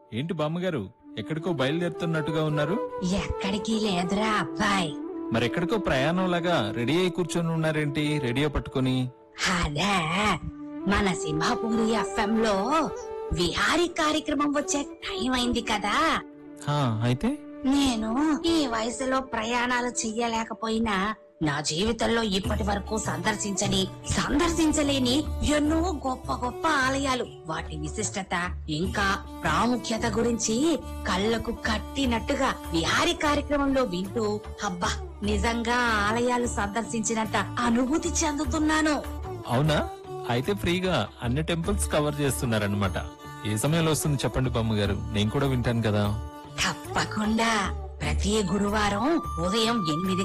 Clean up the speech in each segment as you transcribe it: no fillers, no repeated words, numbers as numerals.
ఏంటి బామ్మగారు ఎక్కడికో బయలుదేరుతున్నట్టుగా ఉన్నారు? ఎక్కడికి లేదురా అబ్బాయి. మరెక్కడికో ప్రయాణం లాగా రెడీ అయి కూర్చొని ఉన్నారేంటి రేడియో పట్టుకొని? అదే మన సింహాపూరి ఎఫ్ఎం లో విహారీ కార్యక్రమం వచ్చే టైం అయింది కదా. అయితే నేను ఈ వయసులో ప్రయాణాలు చెయ్యలేకపోయినా నా జీవితంలో ఇప్పటి వరకు సందర్శించలేని ఎన్నో గొప్ప గొప్ప ఆలయాలు, వాటి విశిష్టత ఇంకా ప్రాముఖ్యత గురించి కళ్ళకు కట్టినట్టుగా విహారీ కార్యక్రమంలో వింటూ అబ్బా నిజంగా ఆలయాలు సందర్శించినంత అనుభూతి చెందుతున్నాను. అవునా? అయితే ఫ్రీగా అన్ని టెంపుల్స్ కవర్ చేస్తున్నారన్నమాట. ఏ సమయంలో వస్తుంది చెప్పండి బామ్మగారు, నేను కూడా వింటాను కదా. తప్పకుండా ప్రతి గురువారం ఉదయం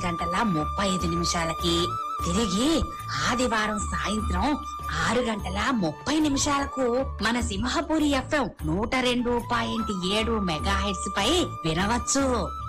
8:35 తిరిగి ఆదివారం సాయంత్రం 6:30 మన సింహపురి ఎఫ్ఎం 102.7 మెగాహెర్ట్జ్ పై వినవచ్చు.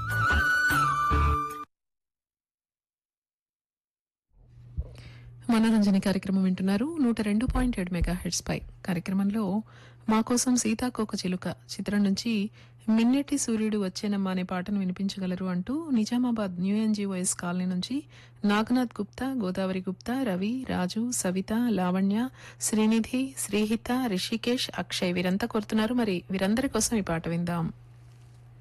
మనోరంజన కార్యక్రమం వింటున్నారు 102.7 మెగాహెర్ట్జ్ పై. కార్యక్రమంలో మా కోసం సీతాకోక చిలుక చిత్రం నుంచి మిన్నెట్టి సూర్యుడు వచ్చేనమ్మా అనే పాటను వినిపించగలరు అంటూ నిజామాబాద్ న్యూ ఎన్జీఓఎస్ కాలనీ నుంచి నాగనాథ్ గుప్తా, గోదావరి గుప్తా, రవి, రాజు, సవిత, లావణ్య, శ్రీనిధి, శ్రీహిత, రిషికేష్, అక్షయ్ వీరంతా కోరుతున్నారు. మరి వీరందరి కోసం ఈ పాట విందాం.